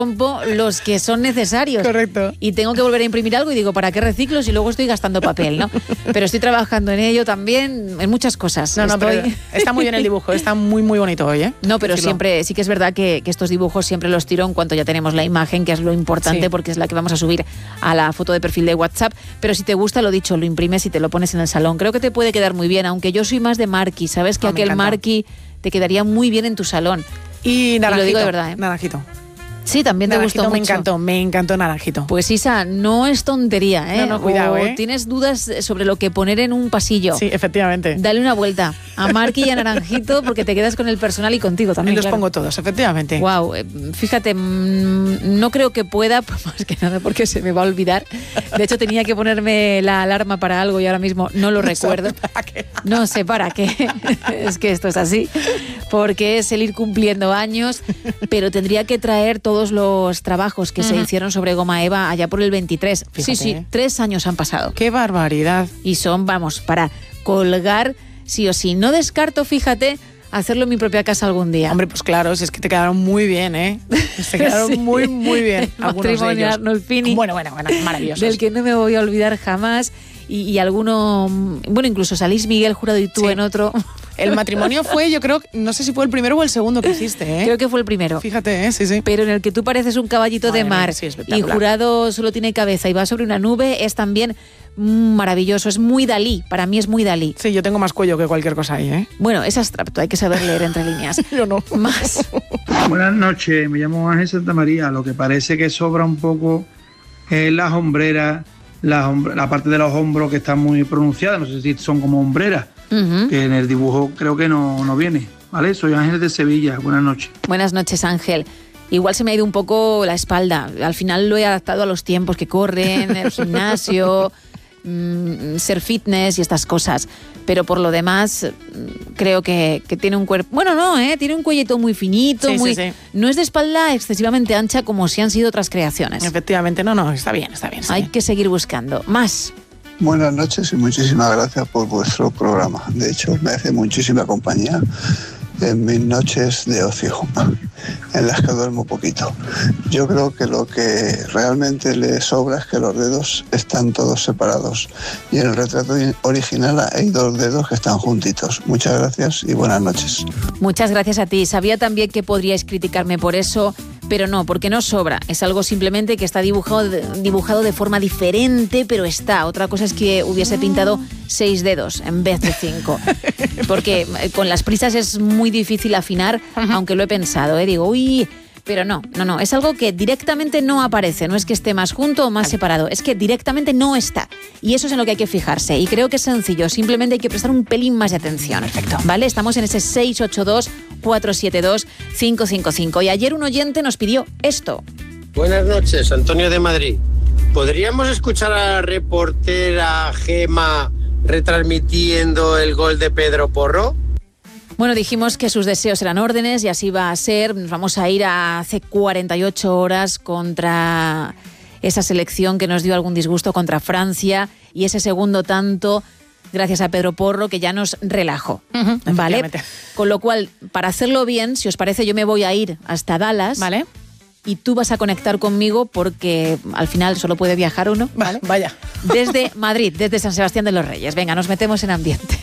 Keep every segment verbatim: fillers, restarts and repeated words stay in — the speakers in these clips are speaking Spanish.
rompo los que son necesarios. Correcto. Y tengo que volver a imprimir algo y digo, ¿para qué reciclo si luego estoy gastando papel, no? Pero estoy trabajando en ello también, en muchas cosas. No, no, estoy... pero está muy bien el dibujo, está muy, muy bonito hoy, ¿eh? No, pero Decirlo. siempre, sí que es verdad que, que estos dibujos siempre los tiro en cuanto ya tenemos la imagen, que es lo importante, Sí. porque es la que vamos a subir a la foto de perfil de WhatsApp. Pero si te gusta, lo dicho, lo imprimes y te lo pones en el salón. Creo que te puede quedar muy bien, aunque yo soy más de marquee. Sabes que Ah, me aquel encanta. marquee te quedaría muy bien en tu salón. Y naranjito. Y lo digo de verdad, ¿eh? Naranjito. Sí, también te Naranjito gustó me mucho. encantó, me encantó naranjito. Pues Isa, no es tontería, ¿eh? No, no, cuidado, O ¿eh? tienes dudas sobre lo que poner en un pasillo. Sí, efectivamente. Dale una vuelta a Marqui y a Naranjito porque te quedas con el personal y contigo Y también. los claro. pongo todos, efectivamente. Wow, fíjate, mmm, no creo que pueda, pues más que nada porque se me va a olvidar. De hecho, tenía que ponerme la alarma para algo y ahora mismo no lo recuerdo. ¿Para qué? No sé para qué. Es que esto es así. Porque es el ir cumpliendo años, pero tendría que traer todos los trabajos que uh-huh. se hicieron sobre Goma Eva allá por el veintitrés. Fíjate, sí, sí, ¿eh? tres años han pasado. ¡Qué barbaridad! Y son, vamos, para colgar sí o sí. No descarto, fíjate, hacerlo en mi propia casa algún día. Hombre, pues claro, si es que te quedaron muy bien, ¿eh? Te quedaron sí. muy, muy bien. Matrimonio Arnolfini. Bueno, bueno, bueno, maravilloso. Del que no me voy a olvidar jamás. Y, y alguno, bueno, incluso salís Miguel Jurado y tú sí. en otro. El matrimonio fue, yo creo, no sé si fue el primero o el segundo que hiciste, ¿eh? Creo que fue el primero. Fíjate, ¿eh? Sí, sí. Pero en el que tú pareces un caballito Madre de mar mía, sí, y Jurado solo tiene cabeza y va sobre una nube, es también maravilloso. Es muy Dalí, para mí es muy Dalí. Sí, yo tengo más cuello que cualquier cosa ahí, ¿eh? Bueno, es abstracto, hay que saber leer entre líneas. Yo no. Más. Buenas noches, me llamo Ángel Santamaría. Lo que parece que sobra un poco es las hombreras, la, hombre, la parte de los hombros que está muy pronunciada, no sé si son como hombreras. Uh-huh. Que en el dibujo creo que no, no viene, ¿vale? Soy Ángel de Sevilla, buenas noches. Buenas noches, Ángel. Igual se me ha ido un poco la espalda, al final lo he adaptado a los tiempos que corren, el gimnasio, mmm, ser fitness y estas cosas, pero por lo demás creo que, que tiene un cuerpo, bueno no, ¿eh? Tiene un cuellito muy finito, sí, muy... sí, sí. No es de espalda excesivamente ancha como si han sido otras creaciones. Efectivamente, no, no, está bien, está bien. Sí. Hay que seguir buscando. Más. Buenas noches y muchísimas gracias por vuestro programa. De hecho, me hace muchísima compañía en mis noches de ocio, en las que duermo poquito. Yo creo que lo que realmente le sobra es que los dedos están todos separados y en el retrato original hay dos dedos que están juntitos. Muchas gracias y buenas noches. Muchas gracias a ti. Sabía también que podríais criticarme por eso, pero no, porque no sobra. Es algo simplemente que está dibujado de, dibujado de forma diferente, pero está. Otra cosa es que hubiese pintado seis dedos en vez de cinco. Porque con las prisas es muy difícil afinar, uh-huh. aunque lo he pensado, ¿eh? Digo, uy... Pero no, no, no, es algo que directamente no aparece, no es que esté más junto o más vale. separado, es que directamente no está. Y eso es en lo que hay que fijarse. Y creo que es sencillo, simplemente hay que prestar un pelín más de atención. Perfecto. ¿Vale? Estamos en ese seis ocho dos, cuatro siete dos, cinco cinco cinco. Y ayer un oyente nos pidió esto. Buenas noches, Antonio de Madrid. ¿Podríamos escuchar a la reportera Gema retransmitiendo el gol de Pedro Porro? Bueno, dijimos que sus deseos eran órdenes y así va a ser. Nos vamos a ir a hace cuarenta y ocho horas contra esa selección que nos dio algún disgusto contra Francia y ese segundo tanto gracias a Pedro Porro que ya nos relajó. Uh-huh, ¿vale? Con lo cual, para hacerlo bien, si os parece, yo me voy a ir hasta Dallas. ¿Vale? Y tú vas a conectar conmigo porque al final solo puede viajar uno. ¿Vale? Vaya. Desde Madrid, desde San Sebastián de los Reyes. Venga, nos metemos en ambiente.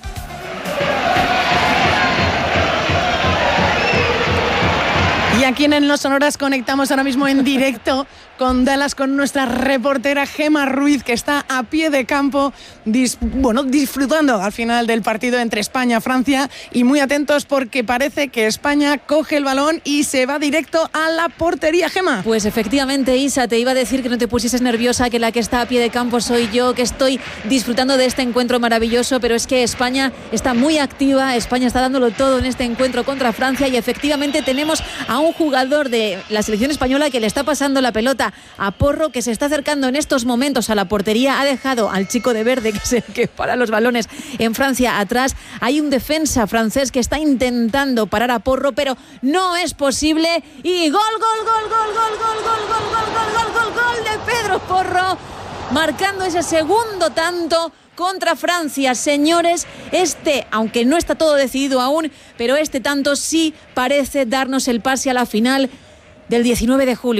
Y aquí en Los Sonoras conectamos ahora mismo en directo con Dallas, con nuestra reportera Gema Ruiz, que está a pie de campo, dis, bueno, disfrutando al final del partido entre España y Francia, y muy atentos porque parece que España coge el balón y se va directo a la portería. Gema. Pues efectivamente, Isa, te iba a decir que no te pusieses nerviosa, que la que está a pie de campo soy yo, que estoy disfrutando de este encuentro maravilloso, pero es que España está muy activa, España está dándolo todo en este encuentro contra Francia y efectivamente tenemos a un jugador de la selección española que le está pasando la pelota a Porro, que se está acercando en estos momentos a la portería. Ha dejado al chico de verde, que es el que para los balones en Francia, atrás. Hay un defensa francés que está intentando parar a Porro, pero no es posible. Y gol, gol, gol, gol, gol, gol, gol, gol, gol, gol, gol, gol, gol de Pedro Porro, marcando ese segundo tanto contra Francia. Señores, este, aunque no está todo decidido aún, pero este tanto sí parece darnos el pase a la final del diecinueve de julio.